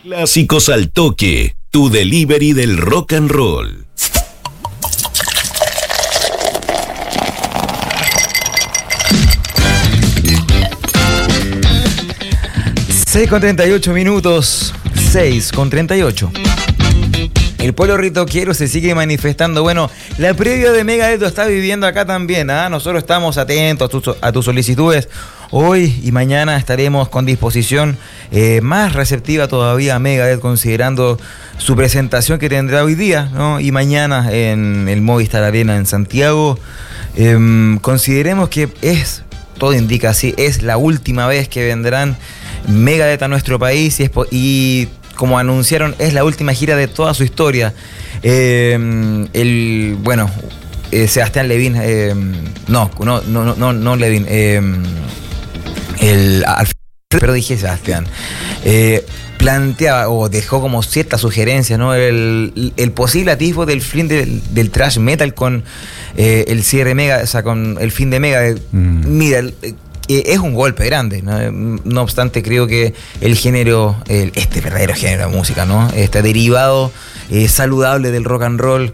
Clásicos al Toque, tu delivery del rock and roll. Con 38 minutos, 6:38. El pueblo ritoquero se sigue manifestando. Bueno, la previa de Megadeth lo está viviendo acá también, ¿ah? Nosotros estamos atentos a tus solicitudes. Hoy y mañana estaremos con disposición más receptiva todavía a Megadeth, considerando su presentación que tendrá hoy día, ¿no? Y mañana en el Movistar Arena en Santiago. Consideremos que todo indica así, es la última vez que vendrán Megadeth a nuestro país y como anunciaron, es la última gira de toda su historia. Sebastián Levin, no Levin, pero dije Sebastián, planteaba o dejó como ciertas sugerencias, ¿no? El posible atisbo del fin del thrash metal con el cierre Mega, o sea, con el fin de Megadeth. Mira, es un golpe grande, ¿no? No obstante, creo que el género, este verdadero género de música, ¿no? Este derivado saludable del rock and roll,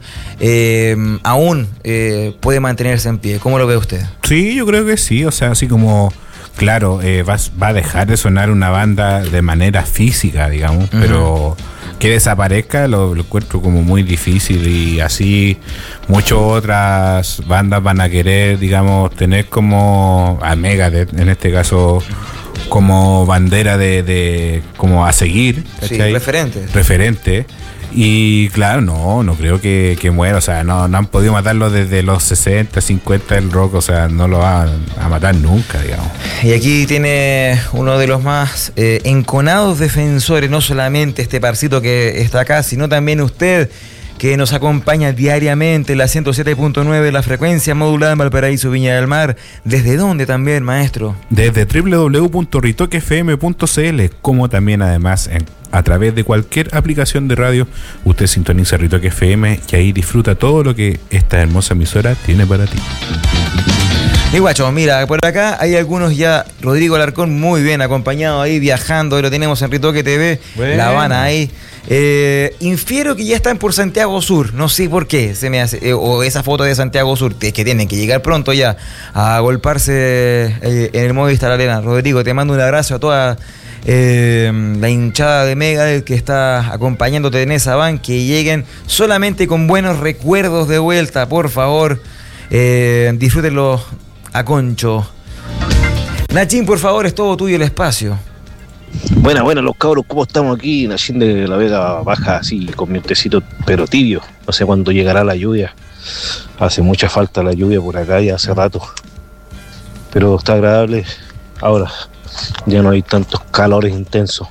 aún puede mantenerse en pie. ¿Cómo lo ve usted? Sí, yo creo que sí, o sea, así como, claro, va a dejar de sonar una banda de manera física, digamos, pero que desaparezca lo encuentro como muy difícil, y así muchas otras bandas van a querer, digamos, tener como a Megadeth, en este caso, como bandera de como a seguir, ¿cachai? Sí, referente. Y claro, no creo que muera, o sea, no han podido matarlo desde los 60, 50 del rock, o sea, no lo van a matar nunca, digamos. Y aquí tiene uno de los más enconados defensores, no solamente este parcito que está acá, sino también usted, que nos acompaña diariamente en la 107.9, la frecuencia modulada en Valparaíso, Viña del Mar. ¿Desde dónde también, maestro? Desde www.ritoquefm.cl, como también además a través de cualquier aplicación de radio, usted sintoniza Ritoque FM y ahí disfruta todo lo que esta hermosa emisora tiene para ti. Y guacho, mira, por acá hay algunos ya. Rodrigo Alarcón, muy bien acompañado ahí, viajando, lo tenemos en Ritoque TV, bueno. La Habana ahí. Infiero que ya están por Santiago Sur, no sé por qué se me hace, o esa foto de Santiago Sur, que tienen que llegar pronto ya a agolparse en el Movistar Arena. Rodrigo, te mando un abrazo a toda la hinchada de Megadeth que está acompañándote en esa van, que lleguen solamente con buenos recuerdos de vuelta, por favor, disfrútenlo a concho. Nachín, por favor, es todo tuyo el espacio. Buena, los cabros, ¿cómo estamos aquí? Nachín de la Vega Baja, así con mi tecito, pero tibio. No sé cuándo llegará la lluvia. Hace mucha falta la lluvia por acá ya hace rato, pero está agradable. Ahora ya no hay tantos calores intensos.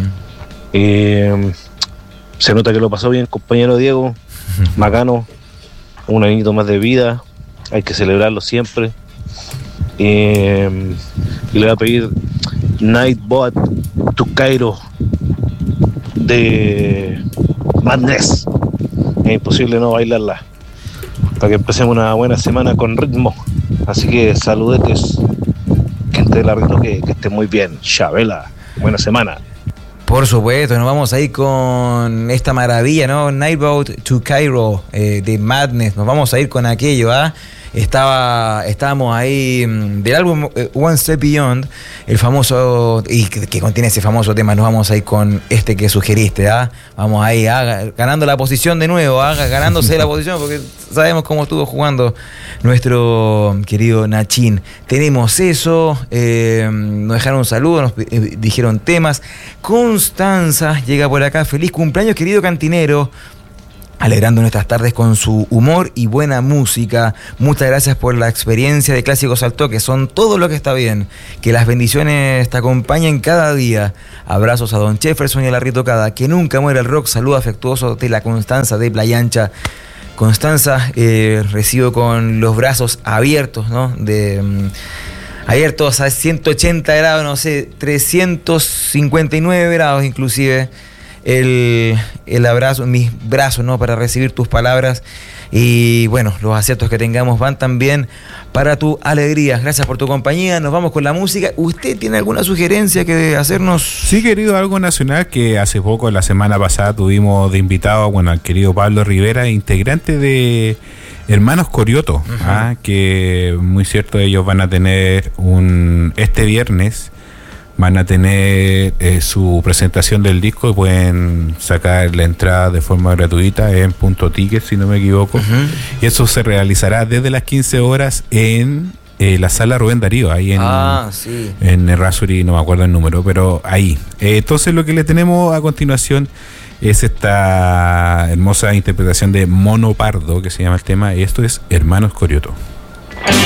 Se nota que lo pasó bien, compañero Diego. Bacano, un añito más de vida, hay que celebrarlo siempre. Y le voy a pedir Nightbot to Cairo de Madness. Es imposible no bailarla, para que empecemos una buena semana con ritmo. Así que saludetes, gente de la Ritoque, que esté muy bien. Chabela, buena semana. Por supuesto, nos vamos a ir con esta maravilla, ¿no? Nightboat to Cairo de Madness. Nos vamos a ir con aquello, ¿ah? Estábamos ahí del álbum One Step Beyond, el famoso, y que contiene ese famoso tema. Nos vamos a ir con este que sugeriste, ¿ah? Vamos ahí, ganando la posición de nuevo, ganándose la posición, porque sabemos cómo estuvo jugando nuestro querido Nachín. Tenemos eso, nos dejaron un saludo, nos dijeron temas. Constanza llega por acá, feliz cumpleaños, querido cantinero, alegrando nuestras tardes con su humor y buena música. Muchas gracias por la experiencia de Clásicos al Toque. Son todo lo que está bien. Que las bendiciones te acompañen cada día. Abrazos a Don Jefferson y a la Ritocada. Que nunca muera el rock. Saludo afectuoso de la Constanza de Playa Ancha. Constanza, recibo con los brazos abiertos, ¿no? Abiertos a 180 grados, no sé, 359 grados inclusive. El abrazo, mis brazos, ¿no? Para recibir tus palabras Y bueno, los aciertos que tengamos van también para tu alegría. Gracias por tu compañía. Nos vamos con la música. ¿Usted tiene alguna sugerencia que hacernos? Sí, querido, algo nacional que hace poco, la semana pasada, tuvimos de invitado, bueno, al querido Pablo Rivera, integrante de Hermanos Corioto, que muy cierto, ellos van a tener este viernes van a tener su presentación del disco y pueden sacar la entrada de forma gratuita en Punto Ticket, si no me equivoco. Y eso se realizará desde las 15 horas en la sala Rubén Darío, ahí en Errázuriz, no me acuerdo el número, pero ahí. Entonces lo que le tenemos a continuación es esta hermosa interpretación de Mono Pardo, que se llama el tema, y esto es Hermanos Corioto.